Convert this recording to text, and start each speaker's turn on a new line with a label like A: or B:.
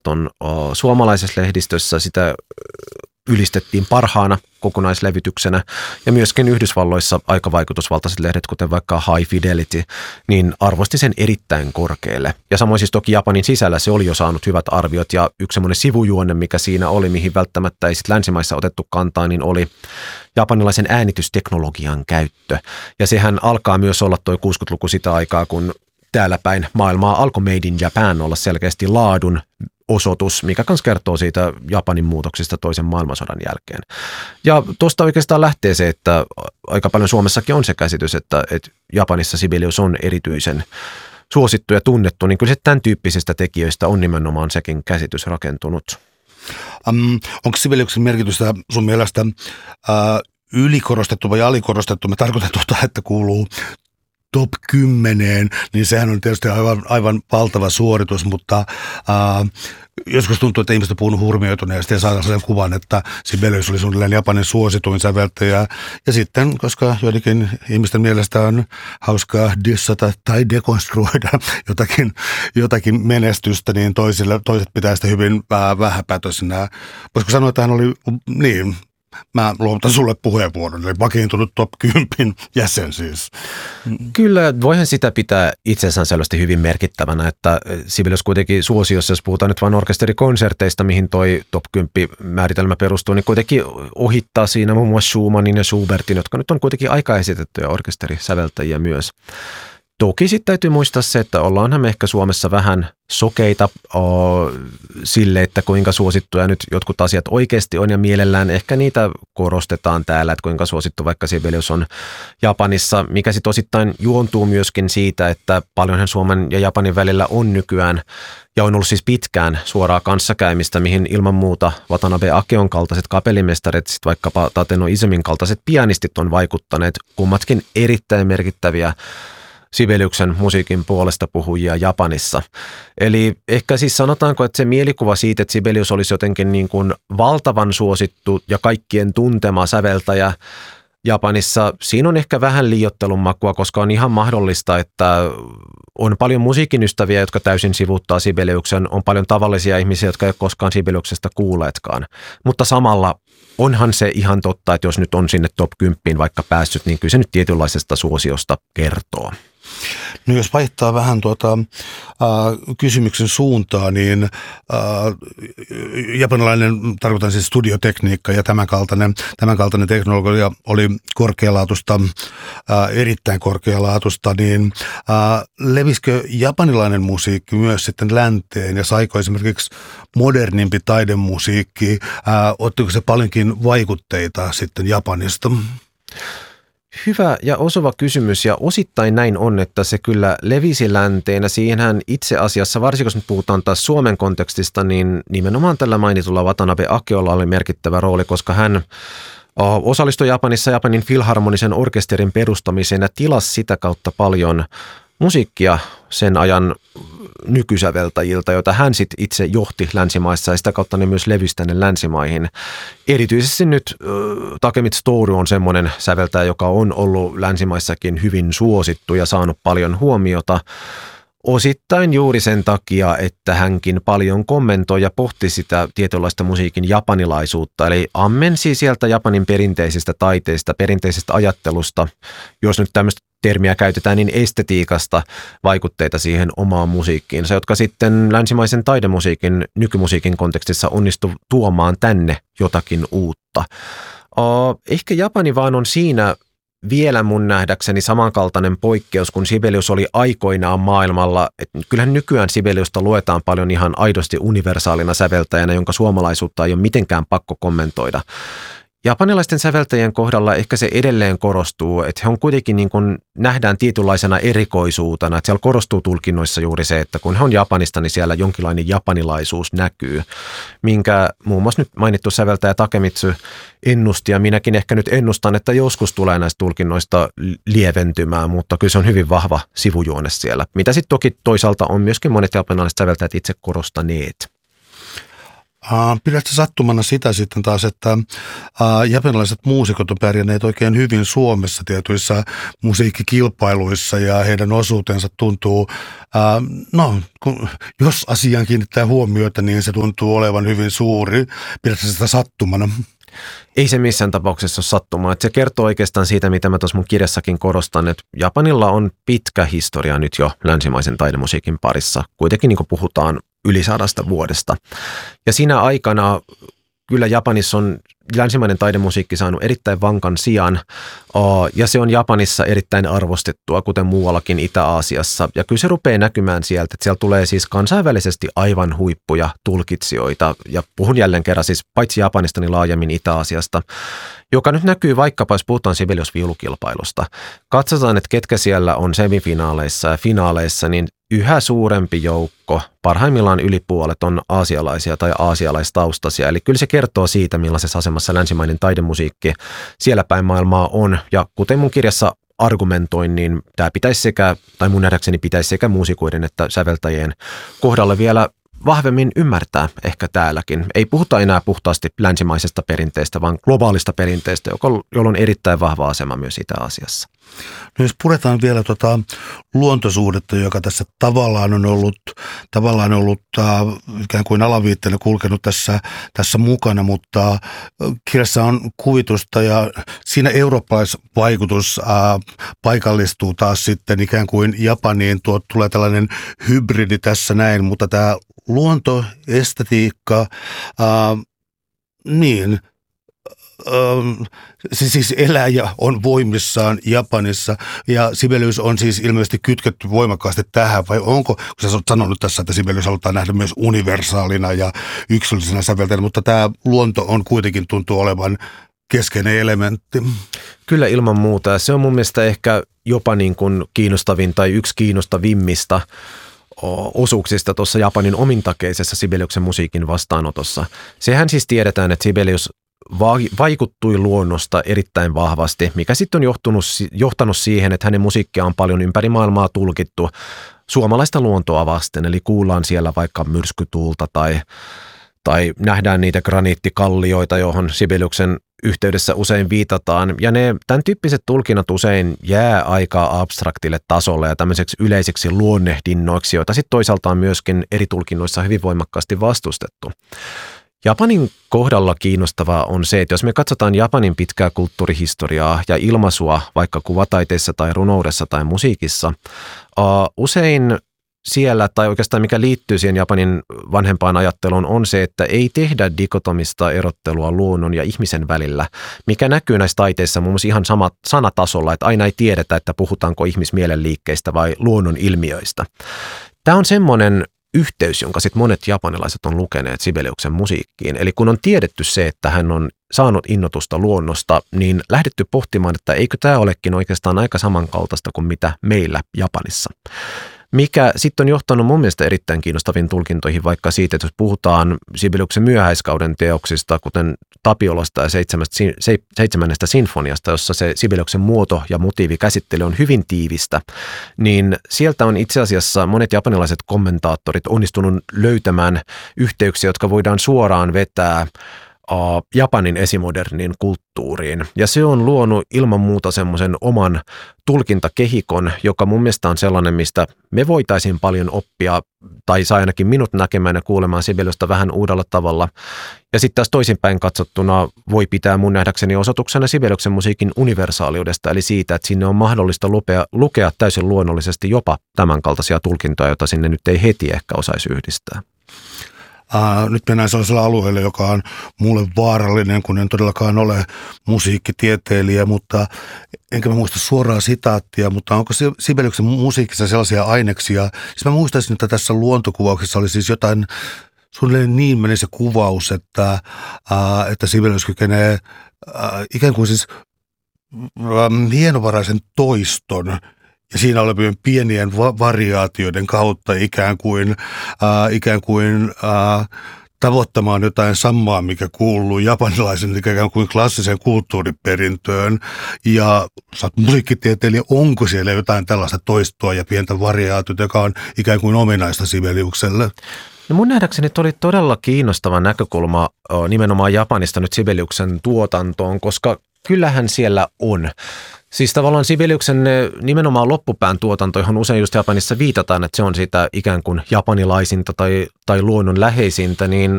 A: katson suomalaisessa lehdistössä, sitä ylistettiin parhaana kokonaislevytyksenä ja myöskin Yhdysvalloissa aika vaikutusvaltaiset lehdet, kuten vaikka High Fidelity, niin arvosti sen erittäin korkealle. Ja samoin siis toki Japanin sisällä se oli jo saanut hyvät arviot ja yksi semmoinen sivujuonne, mikä siinä oli, mihin välttämättä ei sitten länsimaissa otettu kantaa, niin oli japanilaisen äänitysteknologian käyttö. Ja sehän alkaa myös olla toi 60-luku sitä aikaa, kun täällä päin maailmaa alkoi Made in Japan olla selkeästi laadun osoitus, mikä myös kertoo siitä Japanin muutoksista toisen maailmansodan jälkeen. Ja tuosta oikeastaan lähtee se, että aika paljon Suomessakin on se käsitys, että Japanissa Sibelius on erityisen suosittu ja tunnettu, niin kyllä se tämän tyyppisistä tekijöistä on nimenomaan sekin käsitys rakentunut.
B: Onko Sibeliuksen merkitystä sun mielestä ylikorostettu vai alikorostettu? Me tarkoitan että kuuluu top 10, niin sehän on tietysti aivan valtava suoritus, mutta joskus tuntuu, että ihmiset on puhunut hurmioituneesti ja saadaan sellaisen kuvan, että Sibelius oli suunnilleen Japanin suosituin säveltäjä. Ja sitten, koska joidenkin ihmisten mielestä on hauskaa dissata tai dekonstruoida jotakin menestystä, niin toiset pitää sitä hyvin vähäpätöisenä. Voisiko sanoa, että hän oli niin... Mä luovutan sulle puheenvuoron, eli vakiintunut top 10 jäsen siis.
A: Kyllä, voihan sitä pitää itsessään selvästi hyvin merkittävänä, että Sibelius kuitenkin suosiossa, jos puhutaan nyt vain orkesterikonserteista, mihin toi top 10 määritelmä perustuu, niin kuitenkin ohittaa siinä muun muassa Schumannin ja Schubertin, jotka nyt on kuitenkin aika esitettyjä orkesterisäveltäjiä myös. Toki sitten täytyy muistaa se, että ollaanhan me ehkä Suomessa vähän sokeita sille, että kuinka suosittuja nyt jotkut asiat oikeasti on ja mielellään ehkä niitä korostetaan täällä, että kuinka suosittu vaikka Sibelius on Japanissa, mikä sitten osittain juontuu myöskin siitä, että paljonhan Suomen ja Japanin välillä on nykyään ja on ollut siis pitkään suoraa kanssakäymistä, mihin ilman muuta Watanabe Akeon kaltaiset kapellimestarit, sitten vaikkapa Tateno Izumin kaltaiset pianistit on vaikuttaneet, kummatkin erittäin merkittäviä Sibeliuksen musiikin puolesta puhujia Japanissa. Eli ehkä siis sanotaanko, että se mielikuva siitä, että Sibelius olisi jotenkin niin kuin valtavan suosittu ja kaikkien tuntema säveltäjä Japanissa, siinä on ehkä vähän liioittelun makua, koska on ihan mahdollista, että on paljon musiikin ystäviä, jotka täysin sivuuttaa Sibeliuksen, on paljon tavallisia ihmisiä, jotka ei ole koskaan Sibeliuksesta kuulleetkaan. Mutta samalla onhan se ihan totta, että jos nyt on sinne top 10 vaikka päässyt, niin kyllä se nyt tietynlaisesta suosiosta kertoo.
B: No jos vaihtaa vähän kysymyksen suuntaa, niin japanilainen, tarkoitan siis studiotekniikka ja tämänkaltainen teknologia oli korkealaatusta, erittäin korkealaatusta, niin levisikö japanilainen musiikki myös sitten länteen ja saiko esimerkiksi modernimpi taidemusiikki, ottiko se paljonkin vaikutteita sitten Japanista?
A: Hyvä ja osuva kysymys ja osittain näin on, että se kyllä levisi länteen ja siihenhän itse asiassa, varsinkin jos nyt puhutaan taas Suomen kontekstista, niin nimenomaan tällä mainitulla Watanabe Akeolla oli merkittävä rooli, koska hän osallistui Japanissa Japanin filharmonisen orkesterin perustamiseen ja tilasi sitä kautta paljon musiikkia sen ajan nykysäveltäjiltä, joita hän sitten itse johti länsimaissa ja sitä kautta ne myös levisi tänne länsimaihin. Erityisesti nyt Takemitsu Toru on semmoinen säveltäjä, joka on ollut länsimaissakin hyvin suosittu ja saanut paljon huomiota. Osittain juuri sen takia, että hänkin paljon kommentoi ja pohti sitä tietynlaista musiikin japanilaisuutta, eli ammensi sieltä Japanin perinteisistä taiteista, perinteisestä ajattelusta, jos nyt tämmöistä termiä käytetään, niin estetiikasta vaikutteita siihen omaan musiikkiinsa, jotka sitten länsimaisen taidemusiikin, nykymusiikin kontekstissa onnistu tuomaan tänne jotakin uutta. Ehkä Japani vaan on siinä vielä mun nähdäkseni samankaltainen poikkeus, kun Sibelius oli aikoinaan maailmalla. Että kyllähän nykyään Sibeliusta luetaan paljon ihan aidosti universaalina säveltäjänä, jonka suomalaisuutta ei ole mitenkään pakko kommentoida. Japanilaisten säveltäjien kohdalla ehkä se edelleen korostuu, että he on kuitenkin niin kuin nähdään tietynlaisena erikoisuutena, että siellä korostuu tulkinnoissa juuri se, että kun he on Japanista, niin siellä jonkinlainen japanilaisuus näkyy, minkä muun muassa nyt mainittu säveltäjä Takemitsu ennusti, ja minäkin ehkä nyt ennustan, että joskus tulee näistä tulkinnoista lieventymään, mutta kyllä se on hyvin vahva sivujuone siellä, mitä sitten toki toisaalta on myöskin monet japanilaiset säveltäjät itse korostaneet.
B: Pidätkö sattumana sitä sitten taas, että japanilaiset muusikot on pärjänneet oikein hyvin Suomessa tietyissä musiikkikilpailuissa ja heidän osuutensa tuntuu, jos asiaan kiinnittää huomiota, niin se tuntuu olevan hyvin suuri. Pidätkö sitä sattumana?
A: Ei se missään tapauksessa ole sattumaa. Se kertoo oikeastaan siitä, mitä mä tuossa mun kirjassakin korostan, että Japanilla on pitkä historia nyt jo länsimaisen taidemusiikin parissa. Kuitenkin niin kuin puhutaan yli 100 vuodesta. Ja siinä aikana kyllä Japanissa on länsimainen taidemusiikki saanut erittäin vankan sijan ja se on Japanissa erittäin arvostettua, kuten muuallakin Itä-Aasiassa. Ja kyllä se rupeaa näkymään sieltä, että siellä tulee siis kansainvälisesti aivan huippuja tulkitsijoita. Ja puhun jälleen kerran siis paitsi Japanista, niin laajemmin Itä-Aasiasta, joka nyt näkyy vaikkapa, jos puhutaan Sibelius-viulukilpailusta. Katsotaan, että ketkä siellä on semifinaaleissa ja finaaleissa, niin yhä suurempi joukko, parhaimmillaan yli puolet on aasialaisia tai aasialaistaustaisia. Eli kyllä se kertoo siitä, millaisessa asemassa länsimainen taidemusiikki siellä päin maailmaa on. Ja kuten mun kirjassa argumentoin, niin tämä pitäisi mun nähdäkseni pitäisi sekä muusikoiden että säveltäjien kohdalla vielä vahvemmin ymmärtää ehkä täälläkin. Ei puhuta enää puhtaasti länsimaisesta perinteestä, vaan globaalista perinteestä, jolla on erittäin vahva asema myös Itä-Asiassa.
B: No jos puretaan vielä luontosuhdetta, joka tässä tavallaan on ollut ikään kuin alaviitteellä kulkenut tässä mukana, mutta kirjassa on kuvitusta ja siinä eurooppalaisvaikutus paikallistuu taas sitten ikään kuin Japaniin. Tulee tällainen hybridi tässä näin, mutta tämä luontoestetiikka, se siis elää ja on voimissaan Japanissa ja Sibelius on siis ilmeisesti kytketty voimakkaasti tähän, vai onko, kun sä olet sanonut tässä, että Sibelius halutaan nähdä myös universaalina ja yksilöllisenä säveltäjänä, mutta tämä luonto on kuitenkin tuntuu olevan keskeinen elementti.
A: Kyllä ilman muuta. Se on mun mielestä ehkä jopa niin kuin kiinnostavin tai yksi kiinnostavimmista osuuksista tuossa Japanin omintakeisessa Sibeliuksen musiikin vastaanotossa. Sehän siis tiedetään, että Sibelius vaikuttui luonnosta erittäin vahvasti, mikä sitten on johtanut siihen, että hänen musiikkia on paljon ympäri maailmaa tulkittu suomalaista luontoa vasten. Eli kuullaan siellä vaikka myrskytuulta tai nähdään niitä graniittikallioita, johon Sibeliuksen yhteydessä usein viitataan. Ja tämän tyyppiset tulkinnat usein jää aika abstraktille tasolle ja tämmöiseksi yleisiksi luonnehdinnoiksi, joita sitten toisaalta on myöskin eri tulkinnoissa hyvin voimakkaasti vastustettu. Japanin kohdalla kiinnostavaa on se, että jos me katsotaan Japanin pitkää kulttuurihistoriaa ja ilmaisua vaikka kuvataiteessa tai runoudessa tai musiikissa, usein siellä, tai oikeastaan mikä liittyy siihen Japanin vanhempaan ajatteluun, on se, että ei tehdä dikotomista erottelua luonnon ja ihmisen välillä, mikä näkyy näissä taiteissa muun muassa ihan sanatasolla, että aina ei tiedetä, että puhutaanko ihmismielen liikkeistä vai luonnon ilmiöistä. Tämä on semmoinen yhteys, jonka sitten monet japanilaiset on lukeneet Sibeliuksen musiikkiin. Eli kun on tiedetty se, että hän on saanut innotusta luonnosta, niin lähdetty pohtimaan, että eikö tämä olekin oikeastaan aika samankaltaista kuin mitä meillä Japanissa. Mikä sitten on johtanut mun mielestä erittäin kiinnostaviin tulkintoihin vaikka siitä, että jos puhutaan Sibeliuksen myöhäiskauden teoksista, kuten Tapiolasta ja seitsemännestä sinfoniasta, jossa se Sibeliuksen muoto ja motiivikäsittely on hyvin tiivistä, niin sieltä on itse asiassa monet japanilaiset kommentaattorit onnistunut löytämään yhteyksiä, jotka voidaan suoraan vetää Japanin esimoderniin kulttuuriin. Ja se on luonut ilman muuta semmoisen oman tulkintakehikon, joka mun mielestä on sellainen, mistä me voitaisiin paljon oppia, tai saa ainakin minut näkemään ja kuulemaan Sibeliusta vähän uudella tavalla. Ja sitten taas toisinpäin katsottuna voi pitää mun nähdäkseni osoituksena Sibeliuksen musiikin universaaliudesta, eli siitä, että sinne on mahdollista lukea täysin luonnollisesti jopa tämänkaltaisia tulkintoja, joita sinne nyt ei heti ehkä osaisi yhdistää.
B: Nyt mennään sellaisella alueella, joka on mulle vaarallinen, kun en todellakaan ole musiikkitieteilijä, mutta enkä mä muista suoraa sitaattia, mutta onko Sibeliuksen musiikissa sellaisia aineksia? Siis mä muistaisin, että tässä luontokuvauksessa oli siis jotain, suunnilleen niin meni se kuvaus, että Sibelius kykenee ikään kuin siis hienovaraisen toiston ja siinä olevien pienien variaatioiden kautta ikään kuin tavoittamaan jotain samaa, mikä kuuluu japanilaisen ikään kuin klassiseen kulttuuriperintöön. Ja sä oot musiikkitieteilijä, onko siellä jotain tällaista toistoa ja pientä variaatiota, joka on ikään kuin ominaista Sibeliukselle?
A: No mun nähdäkseni oli todella kiinnostava näkökulma nimenomaan Japanista nyt Sibeliuksen tuotantoon, koska kyllähän siellä on. Siis tavallaan Sibeliuksen nimenomaan loppupään tuotanto, johon usein just Japanissa viitataan, että se on sitä ikään kuin japanilaisinta tai luonnonläheisintä, niin